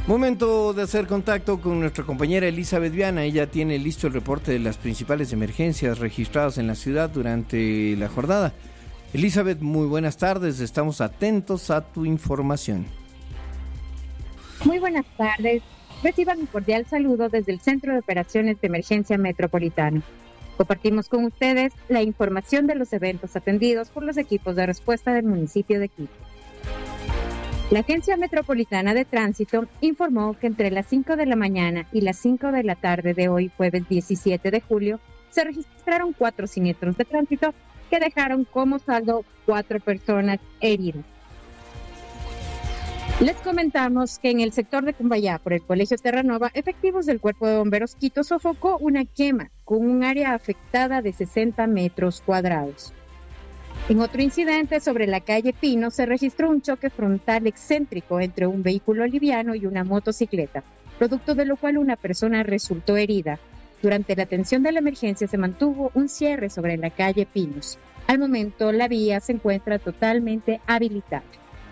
Momento de hacer contacto con nuestra compañera Elizabeth Viana. Ella tiene listo el reporte de las principales emergencias registradas en la ciudad durante la jornada. Elizabeth, muy buenas tardes. Estamos atentos a tu información. Muy buenas tardes. Reciban un cordial saludo desde el Centro de Operaciones de Emergencia Metropolitano. Compartimos con ustedes la información de los eventos atendidos por los equipos de respuesta del municipio de Quito. La Agencia Metropolitana de Tránsito informó que entre las 5 de la mañana y las 5 de la tarde de hoy, jueves 17 de julio, se registraron 4 siniestros de tránsito que dejaron como saldo 4 personas heridas. Les comentamos que en el sector de Cumbayá, por el Colegio Terranova, efectivos del Cuerpo de Bomberos Quito sofocó una quema con un área afectada de 60 metros cuadrados. En otro incidente, sobre la calle Pino, se registró un choque frontal excéntrico entre un vehículo liviano y una motocicleta, producto de lo cual una persona resultó herida. Durante la atención de la emergencia se mantuvo un cierre sobre la calle Pinos. Al momento, la vía se encuentra totalmente habilitada.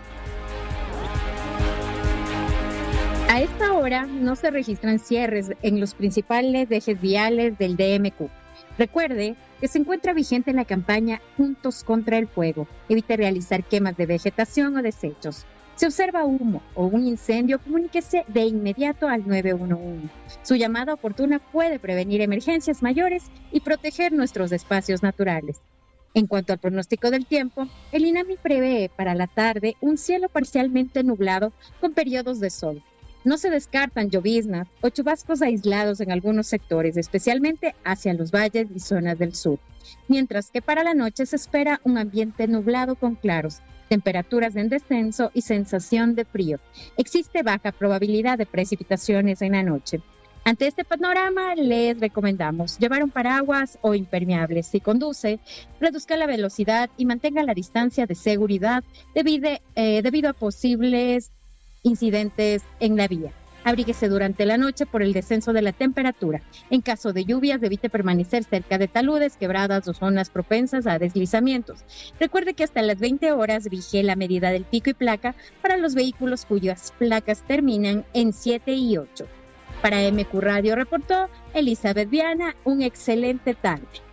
A esta hora no se registran cierres en los principales ejes viales del DMQ. Recuerde que se encuentra vigente la campaña Juntos contra el Fuego. Evite realizar quemas de vegetación o desechos. Si observa humo o un incendio, comuníquese de inmediato al 911. Su llamada oportuna puede prevenir emergencias mayores y proteger nuestros espacios naturales. En cuanto al pronóstico del tiempo, el INAMI prevé para la tarde un cielo parcialmente nublado con periodos de sol. No se descartan lloviznas o chubascos aislados en algunos sectores, especialmente hacia los valles y zonas del sur. Mientras que para la noche se espera un ambiente nublado con claros, temperaturas en descenso y sensación de frío. Existe baja probabilidad de precipitaciones en la noche. Ante este panorama, les recomendamos llevar un paraguas o impermeable. Si conduce, reduzca la velocidad y mantenga la distancia de seguridad debido a posibles incidentes en la vía. Abríguese durante la noche por el descenso de la temperatura. En caso de lluvias, evite permanecer cerca de taludes, quebradas o zonas propensas a deslizamientos. Recuerde que hasta las 20 horas rige la medida del pico y placa para los vehículos cuyas placas terminan en 7 y 8. Para MQ Radio reportó Elizabeth Viana. Un excelente tarde.